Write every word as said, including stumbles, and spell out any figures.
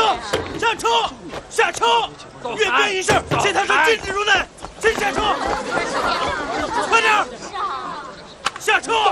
下车，下车！阅兵一事，谢太师禁止入内，请下车。快点，下车！